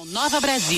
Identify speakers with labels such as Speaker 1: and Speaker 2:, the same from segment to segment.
Speaker 1: Nova Brasil.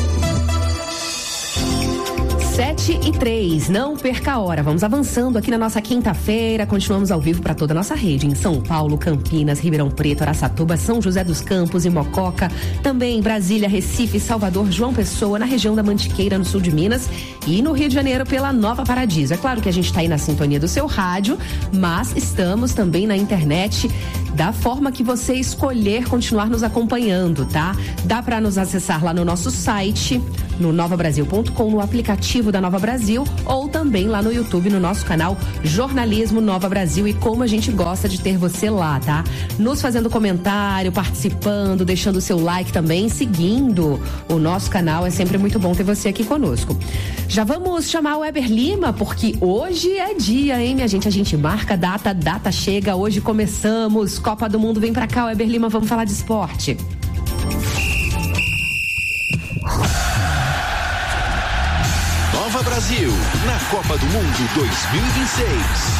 Speaker 2: 7:03, não perca a hora. Vamos avançando aqui na nossa quinta-feira. Continuamos ao vivo para toda a nossa rede em São Paulo, Campinas, Ribeirão Preto, Araçatuba, São José dos Campos e Mococa. Também em Brasília, Recife, Salvador, João Pessoa, na região da Mantiqueira, no sul de Minas. E no Rio de Janeiro, pela Nova Paradiso. É claro que a gente está aí na sintonia do seu rádio, mas estamos também na internet da forma que você escolher continuar nos acompanhando, tá? Dá para nos acessar lá no nosso site, no novabrasil.com, no aplicativo da Nova Brasil, ou também lá no YouTube, no nosso canal Jornalismo Nova Brasil. E como a gente gosta de ter você lá, tá? Nos fazendo comentário, participando, deixando o seu like também, seguindo o nosso canal. É sempre muito bom ter você aqui conosco. Já vamos chamar o Weber Lima, porque hoje é dia, hein, minha gente? A gente marca data chega. Hoje começamos. Copa do Mundo, vem pra cá, Weber Lima, vamos falar de esporte.
Speaker 3: Nova Brasil, na Copa do Mundo 2026.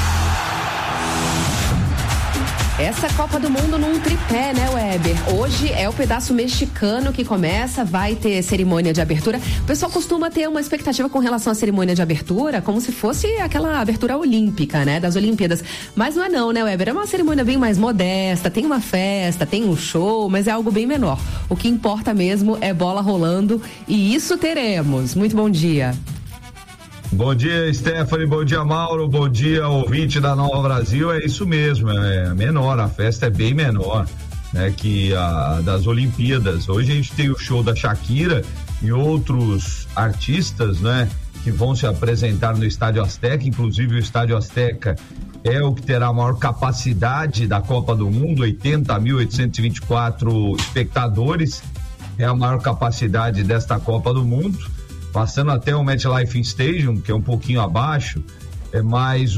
Speaker 2: Essa Copa do Mundo num tripé, né, Weber? Hoje é o pedaço mexicano que começa, vai ter cerimônia de abertura. O pessoal costuma ter uma expectativa com relação à cerimônia de abertura, como se fosse aquela abertura olímpica, né, das Olimpíadas. Mas não é não, né, Weber? É uma cerimônia bem mais modesta, tem uma festa, tem um show, mas é algo bem menor. O que importa mesmo é bola rolando e isso teremos. Muito bom dia.
Speaker 4: Bom dia, Stephanie, bom dia, Mauro, bom dia, ouvinte da Nova Brasil. É isso mesmo, é menor, a festa é bem menor, né, que a das Olimpíadas. Hoje a gente tem o show da Shakira e outros artistas, né, que vão se apresentar no Estádio Azteca. Inclusive o Estádio Azteca é o que terá a maior capacidade da Copa do Mundo, 80.824 espectadores, é a maior capacidade desta Copa do Mundo, passando até o MetLife Stadium, que é um pouquinho abaixo, mas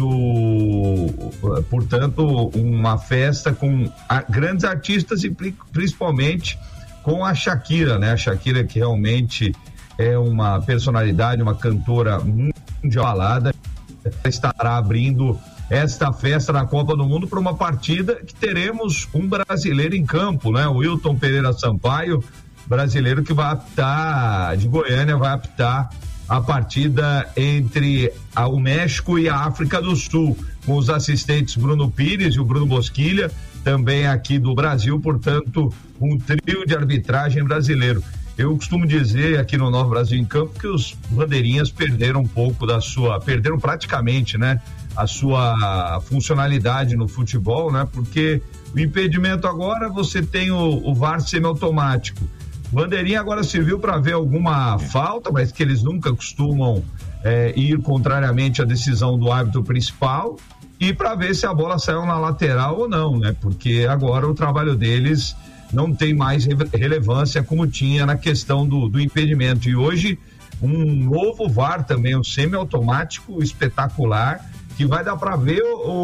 Speaker 4: portanto, uma festa com grandes artistas e principalmente com a Shakira, né? A Shakira, que realmente é uma personalidade, uma cantora mundial balada, estará abrindo esta festa na Copa do Mundo para uma partida que teremos um brasileiro em campo, né? O Wilton Pereira Sampaio, brasileiro que vai apitar, de Goiânia, vai apitar a partida entre o México e a África do Sul, com os assistentes Bruno Pires e o Bruno Bosquilha, também aqui do Brasil, portanto, um trio de arbitragem brasileiro. Eu costumo dizer aqui no Nova Brasil em Campo que os bandeirinhas perderam um pouco perderam praticamente, né, a sua funcionalidade no futebol, né, porque o impedimento agora você tem o VAR semiautomático. Bandeirinha agora serviu para ver alguma falta, mas que eles nunca costumam ir contrariamente à decisão do árbitro principal, e para ver se a bola saiu na lateral ou não, né? Porque agora o trabalho deles não tem mais relevância como tinha na questão do impedimento. E hoje um novo VAR também, um semiautomático espetacular, que vai dar para ver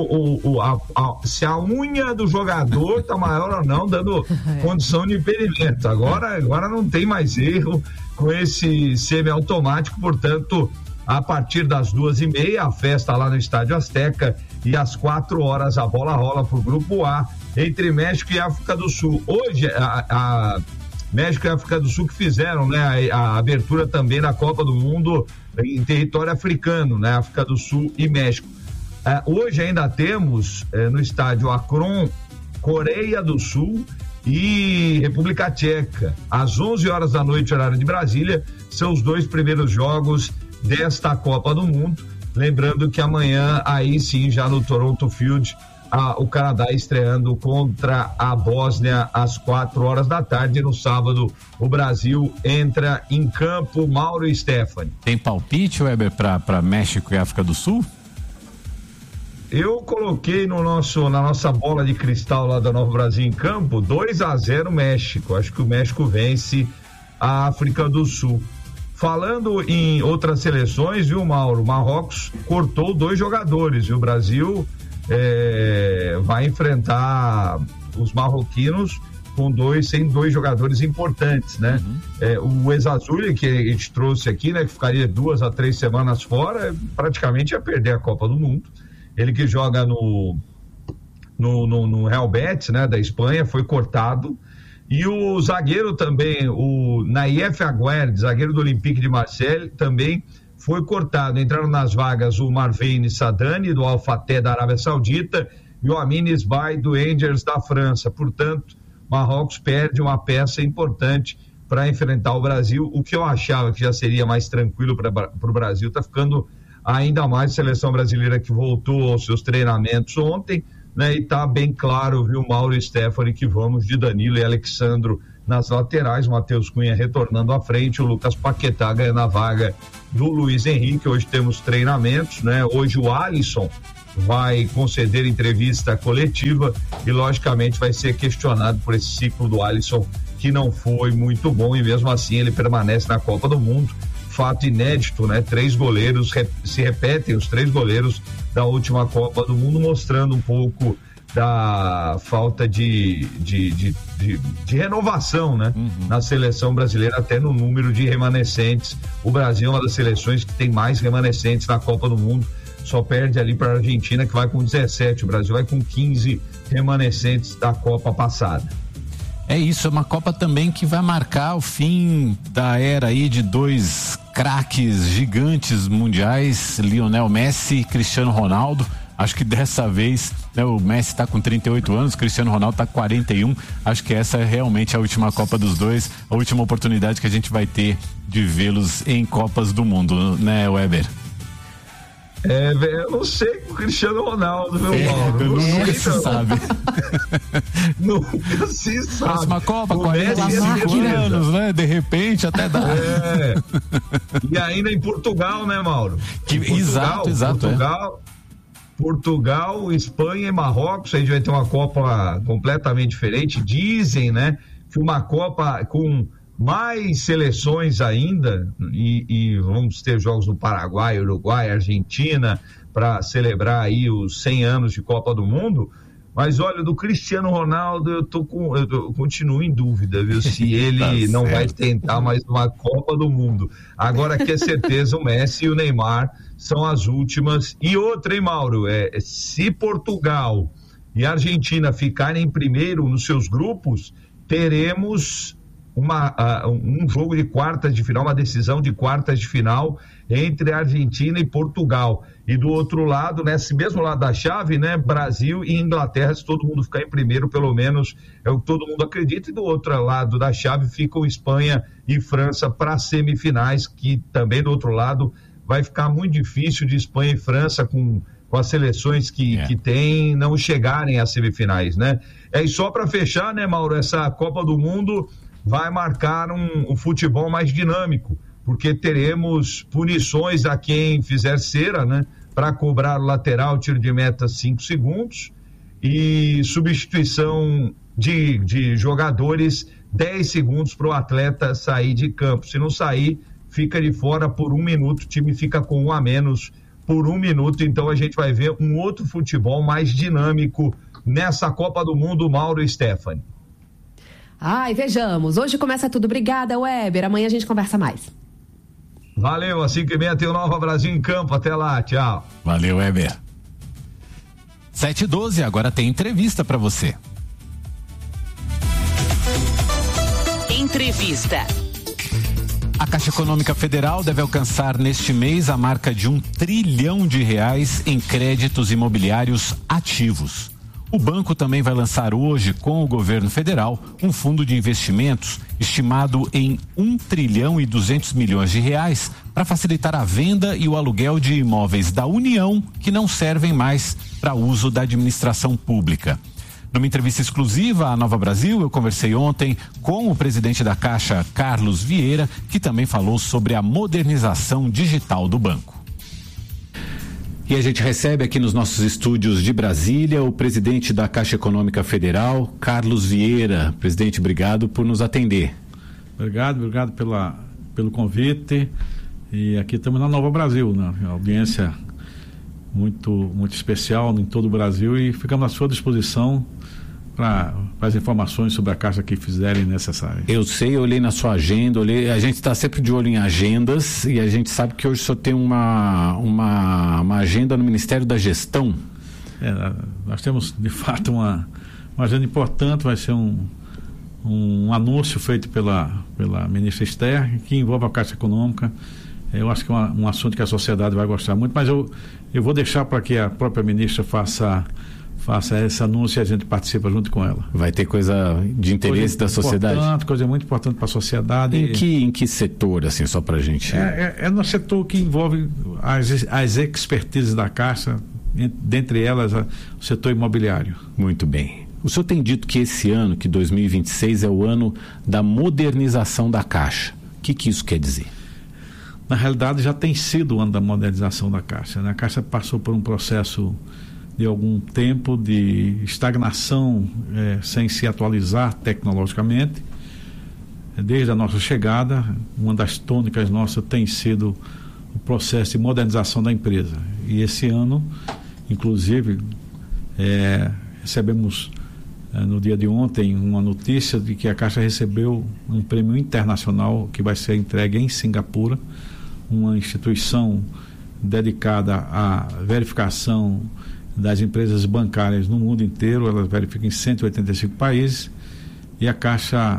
Speaker 4: se a unha do jogador tá maior ou não, dando condição de impedimento. Agora não tem mais erro com esse semiautomático, portanto, a partir das 2:30, a festa lá no Estádio Azteca, e às 4h a bola rola pro Grupo A, entre México e África do Sul. Hoje, a México e África do Sul que fizeram, né, a abertura também da Copa do Mundo em território africano, né, África do Sul e México. Hoje ainda temos no estádio Akron, Coreia do Sul e República Tcheca. Às 11h da noite, horário de Brasília, são os dois primeiros jogos desta Copa do Mundo. Lembrando que amanhã, aí sim, já no Toronto Field, o Canadá estreando contra a Bósnia às 4h da tarde. No sábado, o Brasil entra em campo. Mauro e Stephanie.
Speaker 5: Tem palpite, Weber, para México e África do Sul?
Speaker 4: Eu coloquei na nossa bola de cristal lá da Nova Brasil em campo, 2-0 México. Acho que o México vence a África do Sul. Falando em outras seleções, viu, Mauro? Marrocos cortou 2 jogadores, e o Brasil vai enfrentar os marroquinos sem 2 jogadores importantes, né? O Ezazuli, que a gente trouxe aqui, né, que ficaria 2 a 3 semanas fora, praticamente ia perder a Copa do Mundo. Ele que joga no Real Betis, né, da Espanha, foi cortado. E o zagueiro também, o Nayef Aguerd, zagueiro do Olympique de Marseille, também foi cortado. Entraram nas vagas o Marvin Sadani, do Al Fateh da Arábia Saudita, e o Amin Isbai, do Angers da França. Portanto, Marrocos perde uma peça importante para enfrentar o Brasil. O que eu achava que já seria mais tranquilo para o Brasil está ficando ainda mais. A seleção brasileira que voltou aos seus treinamentos ontem, né? E está bem claro, viu, Mauro e Stephanie, que vamos de Danilo e Alexandro nas laterais, Matheus Cunha retornando à frente, o Lucas Paquetá ganhando a vaga do Luiz Henrique. Hoje temos treinamentos, né? Hoje o Alisson vai conceder entrevista coletiva e logicamente vai ser questionado por esse ciclo do Alisson, que não foi muito bom, e mesmo assim ele permanece na Copa do Mundo. Fato inédito, né? 3 goleiros, se repetem os 3 goleiros da última Copa do Mundo, mostrando um pouco da falta de renovação, né? Na seleção brasileira, até no número de remanescentes. O Brasil é uma das seleções que tem mais remanescentes na Copa do Mundo, só perde ali para a Argentina, que vai com 17, o Brasil vai com 15 remanescentes da Copa passada.
Speaker 5: É isso, é uma Copa também que vai marcar o fim da era aí de 2 craques gigantes mundiais, Lionel Messi e Cristiano Ronaldo. Acho que dessa vez, né, o Messi está com 38 anos, o Cristiano Ronaldo está com 41. Acho que essa é realmente a última Copa dos dois, a última oportunidade que a gente vai ter de vê-los em Copas do Mundo, né, Weber?
Speaker 4: Eu não sei com o Cristiano Ronaldo, meu Mauro.
Speaker 5: Nunca se sabe.
Speaker 4: Nunca se sabe.
Speaker 5: Próxima Copa, 45 anos, né? De repente até dá.
Speaker 4: E ainda em Portugal, né, Mauro?
Speaker 5: Exato.
Speaker 4: Portugal, Espanha e Marrocos. A gente vai ter uma Copa completamente diferente. Dizem, né, que uma Copa com mais seleções ainda, e vamos ter jogos no Paraguai, Uruguai, Argentina, para celebrar aí os 100 anos de Copa do Mundo. Mas olha, do Cristiano Ronaldo eu continuo em dúvida, viu, se ele não vai tentar mais uma Copa do Mundo. Agora que é certeza, o Messi e o Neymar são as últimas. E outra, hein, Mauro, se Portugal e Argentina ficarem em primeiro nos seus grupos, teremos um jogo de quartas de final, uma decisão de quartas de final entre Argentina e Portugal. E do outro lado, nesse mesmo lado da chave, né, Brasil e Inglaterra, se todo mundo ficar em primeiro, pelo menos é o que todo mundo acredita. E do outro lado da chave ficam Espanha e França para semifinais, que também do outro lado vai ficar muito difícil de Espanha e França com as seleções que tem não chegarem às semifinais, né? E só para fechar, né, Mauro, essa Copa do Mundo vai marcar um futebol mais dinâmico, porque teremos punições a quem fizer cera, né, para cobrar o lateral, tiro de meta 5 segundos, e substituição de jogadores 10 segundos para o atleta sair de campo. Se não sair, fica de fora por 1 minuto, o time fica com 1 a menos por 1 minuto. Então a gente vai ver um outro futebol mais dinâmico nessa Copa do Mundo, Mauro e Stephanie.
Speaker 2: Vejamos. Hoje começa tudo. Obrigada, Weber. Amanhã a gente conversa mais.
Speaker 4: Valeu, às 5h30 tem o Nova Brasil em campo. Até lá, tchau.
Speaker 5: Valeu, Weber. 7h12, agora tem entrevista para você.
Speaker 1: Entrevista.
Speaker 5: A Caixa Econômica Federal deve alcançar neste mês a marca de R$1 trilhão em créditos imobiliários ativos. O banco também vai lançar hoje, com o governo federal, um fundo de investimentos estimado em R$1 trilhão e 200 milhões para facilitar a venda e o aluguel de imóveis da União que não servem mais para uso da administração pública. Numa entrevista exclusiva à Nova Brasil, eu conversei ontem com o presidente da Caixa, Carlos Vieira, que também falou sobre a modernização digital do banco. E a gente recebe aqui nos nossos estúdios de Brasília o presidente da Caixa Econômica Federal, Carlos Vieira. Presidente, obrigado por nos atender.
Speaker 6: Obrigado pelo convite. E aqui estamos na Nova Brasil, né? Uma audiência muito especial em todo o Brasil, e ficamos à sua disposição para as informações sobre a Caixa que fizerem necessárias.
Speaker 5: Eu sei, eu olhei na sua agenda, a gente está sempre de olho em agendas, e a gente sabe que hoje só tem uma agenda no Ministério da
Speaker 6: um anúncio feito pela ministra Esther, que envolve a Caixa Econômica. Eu acho que é um assunto que a sociedade vai gostar muito, mas eu vou deixar para que a própria ministra faça esse anúncio e a gente participa junto com ela.
Speaker 5: Vai ter coisa de interesse da sociedade?
Speaker 6: Coisa muito importante para a sociedade.
Speaker 5: Em que setor, assim, só para a gente...
Speaker 6: É no setor que envolve as expertises da Caixa, dentre elas o setor imobiliário.
Speaker 5: Muito bem. O senhor tem dito que esse ano, que 2026, é o ano da modernização da Caixa. O que isso quer dizer?
Speaker 6: Na realidade, já tem sido o ano da modernização da Caixa, né? A Caixa passou por um processo de algum tempo de estagnação, sem se atualizar tecnologicamente. Desde a nossa chegada, uma das tônicas nossas tem sido o processo de modernização da empresa. E esse ano, inclusive, recebemos no dia de ontem uma notícia de que a Caixa recebeu um prêmio internacional que vai ser entregue em Singapura, uma instituição dedicada à verificação das empresas bancárias no mundo inteiro. Ela verifica em 185 países, e a Caixa,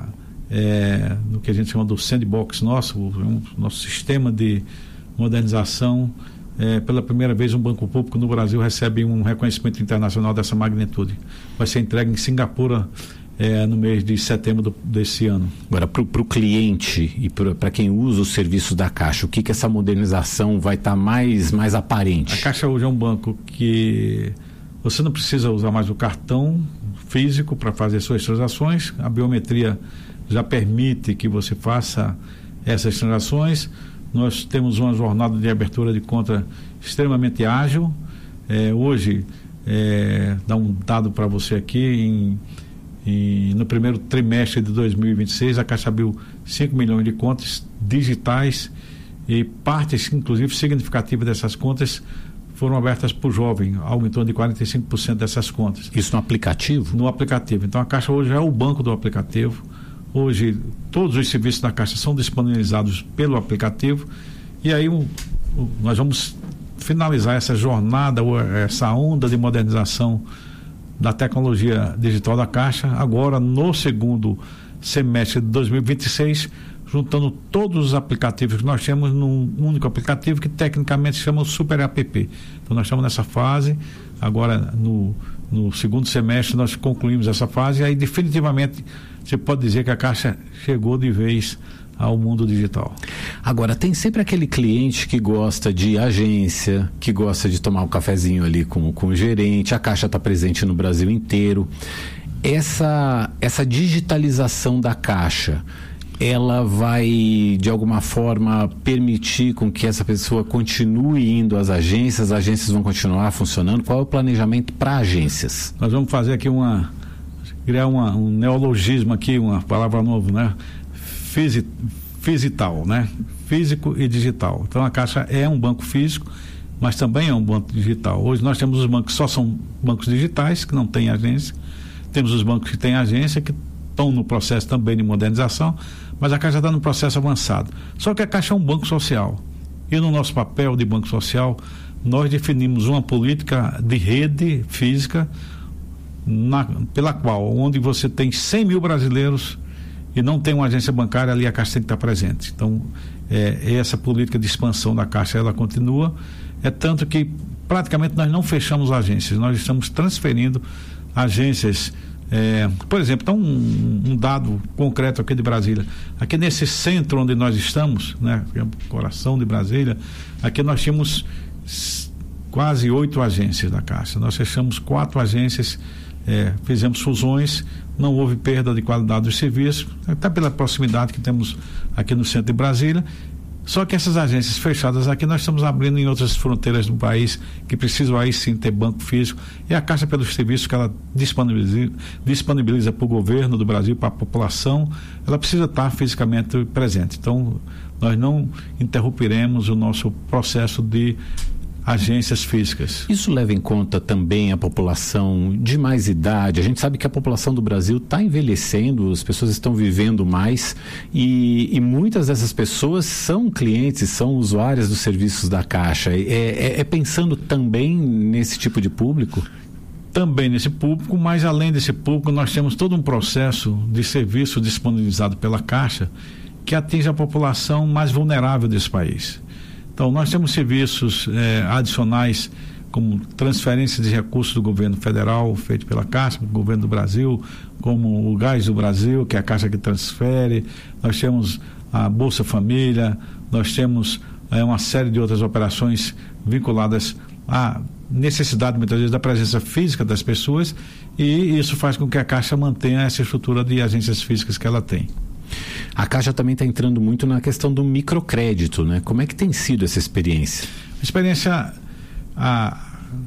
Speaker 6: no que a gente chama do sandbox nosso sistema de modernização, pela primeira vez um banco público no Brasil recebe um reconhecimento internacional dessa magnitude. Vai ser entregue em Singapura no mês de setembro desse ano.
Speaker 5: Agora, para o cliente e para quem usa os serviços da Caixa, o que essa modernização vai estar mais aparente?
Speaker 6: A Caixa hoje é um banco que você não precisa usar mais o cartão físico para fazer suas transações. A biometria já permite que você faça essas transações. Nós temos uma jornada de abertura de conta extremamente ágil. Hoje, dá um dado para você aqui, no primeiro trimestre de 2026, a Caixa abriu 5 milhões de contas digitais, e partes, inclusive, significativas dessas contas foram abertas por jovem, algo em torno de 45% dessas contas.
Speaker 5: Isso no aplicativo?
Speaker 6: No aplicativo. Então, a Caixa hoje é o banco do aplicativo. Hoje, todos os serviços da Caixa são disponibilizados pelo aplicativo, e aí nós vamos finalizar essa jornada, essa onda de modernização da tecnologia digital da Caixa, agora no segundo semestre de 2026, juntando todos os aplicativos que nós temos num único aplicativo, que tecnicamente se chama o Super App. Então nós estamos nessa fase, agora no segundo semestre nós concluímos essa fase, e aí definitivamente você pode dizer que a Caixa chegou de vez ao mundo digital.
Speaker 5: Agora, tem sempre aquele cliente que gosta de agência, que gosta de tomar um cafezinho ali com o gerente. A Caixa está presente no Brasil inteiro. Essa digitalização da Caixa, ela vai, de alguma forma, permitir com que essa pessoa continue indo às agências? As agências vão continuar funcionando? Qual é o planejamento para agências?
Speaker 6: Nós vamos fazer aqui criar um neologismo aqui, uma palavra nova, né? Fisital, né? Físico e digital. Então a Caixa é um banco físico, mas também é um banco digital. Hoje nós temos os bancos que só são bancos digitais, que não têm agência. Temos os bancos que têm agência, que estão no processo também de modernização, mas a Caixa está no processo avançado. Só que a Caixa é um banco social, e no nosso papel de banco social nós definimos uma política de rede física pela qual, onde você tem 100 mil brasileiros e não tem uma agência bancária, ali a Caixa tem que estar presente. Então, essa política de expansão da Caixa, ela continua, tanto que praticamente nós não fechamos agências, nós estamos transferindo agências. Por exemplo, então um dado concreto aqui de Brasília, aqui nesse centro onde nós estamos, né, coração de Brasília, aqui nós tínhamos quase 8 agências da Caixa. Nós fechamos 4 agências, fizemos fusões, não houve perda de qualidade dos serviços, até pela proximidade que temos aqui no centro de Brasília. Só que essas agências fechadas aqui nós estamos abrindo em outras fronteiras do país, que precisam aí sim ter banco físico, e a Caixa, pelos serviços que ela disponibiliza para o governo do Brasil, para a população, ela precisa estar fisicamente presente. Então nós não interromperemos o nosso processo de agências físicas.
Speaker 5: Isso leva em conta também a população de mais idade? A gente sabe que a população do Brasil está envelhecendo, as pessoas estão vivendo mais, e muitas dessas pessoas são clientes, são usuárias dos serviços da Caixa. Pensando também nesse tipo de público?
Speaker 6: também nesse público, mas além desse público nós temos todo um processo de serviço disponibilizado pela Caixa que atinge a população mais vulnerável desse país. Então nós temos serviços adicionais como transferência de recursos do governo federal feito pela Caixa, do governo do Brasil, como o Gás do Brasil, que é a Caixa que transfere. Nós temos a Bolsa Família, nós temos uma série de outras operações vinculadas à necessidade muitas vezes da presença física das pessoas, e isso faz com que a Caixa mantenha essa estrutura de agências físicas que ela tem.
Speaker 5: A Caixa também está entrando muito na questão do microcrédito, né? Como é que tem sido essa experiência?
Speaker 6: A experiência, há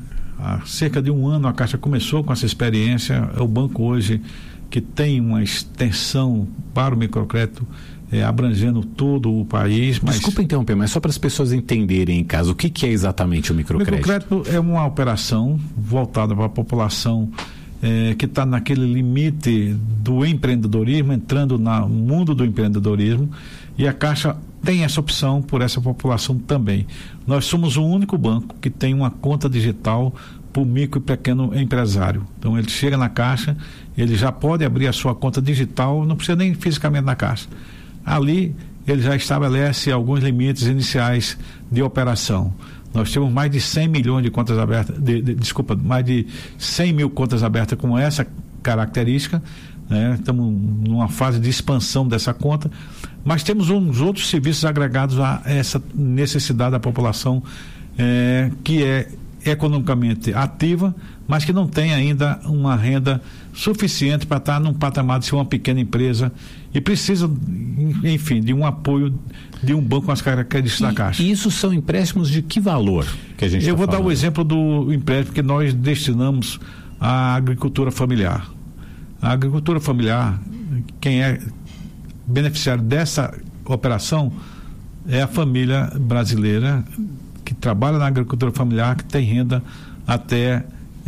Speaker 6: cerca de um ano a Caixa começou com essa experiência. É o banco hoje que tem uma extensão para o microcrédito, abrangendo todo o país. Mas... Desculpa
Speaker 5: interromper, mas só para as pessoas entenderem em casa, o que é exatamente o microcrédito?
Speaker 6: O microcrédito é uma operação voltada para a população que está naquele limite do empreendedorismo, entrando no mundo do empreendedorismo, e a Caixa tem essa opção por essa população também. Nós somos o único banco que tem uma conta digital para o micro e pequeno empresário. Então ele chega na Caixa, ele já pode abrir a sua conta digital, não precisa nem fisicamente na Caixa. Ali ele já estabelece alguns limites iniciais de operação. Nós temos mais de 100 milhões de contas abertas, mais de 100 mil contas abertas com essa característica, né? Estamos numa fase de expansão dessa conta, mas temos uns outros serviços agregados a essa necessidade da população que é economicamente ativa, mas que não tem ainda uma renda suficiente para estar num patamar de ser uma pequena empresa e precisa, enfim, de um apoio de um banco com as características da Caixa.
Speaker 5: E isso são empréstimos de que valor que a gente
Speaker 6: Eu vou dar o exemplo do empréstimo que nós destinamos à agricultura familiar. A agricultura familiar, quem é beneficiário dessa operação é a família brasileira que trabalha na agricultura familiar, que tem renda até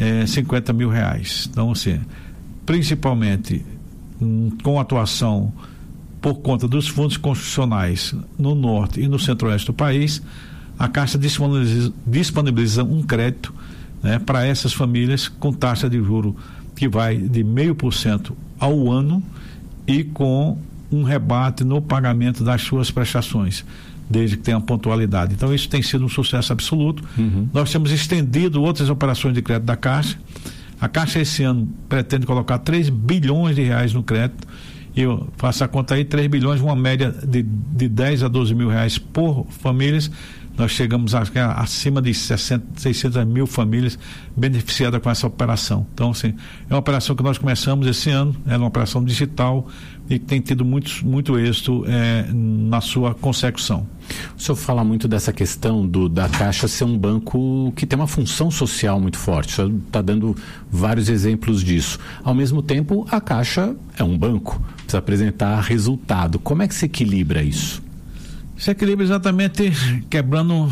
Speaker 6: 50 mil reais. Então, assim, principalmente com atuação por conta dos fundos constitucionais no norte e no centro-oeste do país, a Caixa disponibiliza um crédito, né, para essas famílias com taxa de juros que vai de 0,5% ao ano e com um rebate no pagamento das suas prestações, desde que tenha pontualidade. Então isso tem sido um sucesso absoluto. Nós temos estendido outras operações de crédito da Caixa. A Caixa esse ano pretende colocar 3 bilhões de reais no crédito. Eu faço a conta aí, 3 bilhões, uma média de 10 a 12 mil reais por famílias. Nós chegamos acima de 600 mil famílias beneficiadas com essa operação. Então, assim, é uma operação que nós começamos esse ano, é uma operação digital e tem tido muito êxito na sua consecução.
Speaker 5: O senhor fala muito dessa questão da Caixa ser um banco que tem uma função social muito forte. O senhor está dando vários exemplos disso. Ao mesmo tempo, a Caixa é um banco, precisa apresentar resultado. Como é que se equilibra isso?
Speaker 6: Se equilibra exatamente quebrando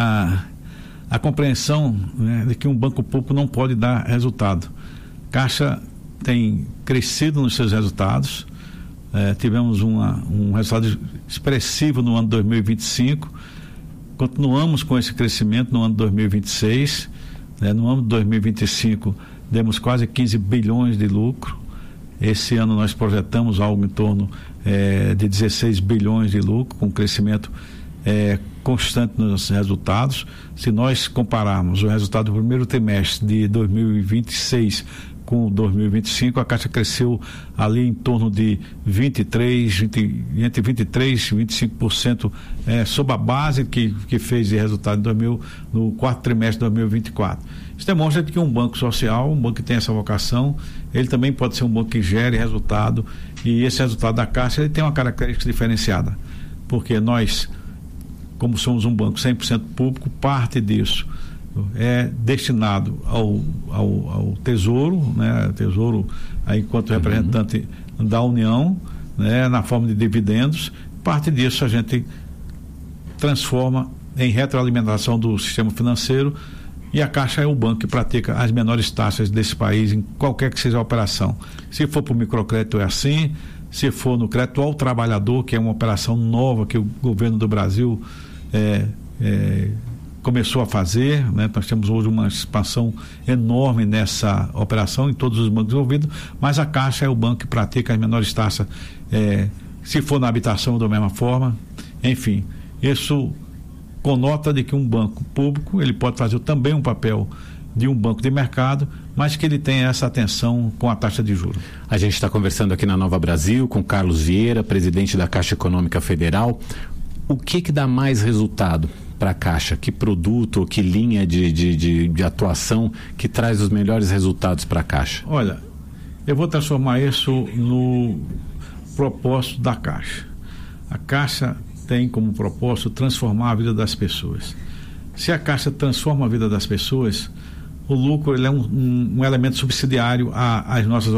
Speaker 6: a compreensão, né, de que um banco público não pode dar resultado. Caixa tem crescido nos seus resultados, tivemos um resultado expressivo no ano 2025, continuamos com esse crescimento no ano 2026, né, no ano de 2025 demos quase 15 bilhões de lucro. Esse ano nós projetamos algo em torno de 16 bilhões de lucro, com crescimento constante nos resultados. Se nós compararmos o resultado do primeiro trimestre de 2026 com 2025, a Caixa cresceu ali em torno de entre 23% e 25% sob a base que fez de resultado no quarto trimestre de 2024. Isso demonstra que um banco social, um banco que tem essa vocação, ele também pode ser um banco que gere resultado, e esse resultado da Caixa ele tem uma característica diferenciada, porque nós, como somos um banco 100% público, parte disso é destinado ao Tesouro, né? Tesouro aí, enquanto representante da União, né? Na forma de dividendos. Parte disso a gente transforma em retroalimentação do sistema financeiro, e a Caixa é o banco que pratica as menores taxas desse país em qualquer que seja a operação. Se for para o microcrédito é assim, se for no crédito ao trabalhador, que é uma operação nova que o governo do Brasil começou a fazer, né? Nós temos hoje uma expansão enorme nessa operação em todos os bancos envolvidos, mas a Caixa é o banco que pratica as menores taxas, se for na habitação da mesma forma. Enfim, isso conota de que um banco público, ele pode fazer também um papel de um banco de mercado, mas que ele tenha essa atenção com a taxa de juros.
Speaker 5: A gente está conversando aqui na Nova Brasil com Carlos Vieira, presidente da Caixa Econômica Federal. O que dá mais resultado para a Caixa? Que produto, que linha de atuação que traz os melhores resultados para a Caixa?
Speaker 6: Olha, eu vou transformar isso no propósito da Caixa. A Caixa tem como propósito transformar a vida das pessoas. Se a Caixa transforma a vida das pessoas, o lucro ele é um elemento subsidiário às nossas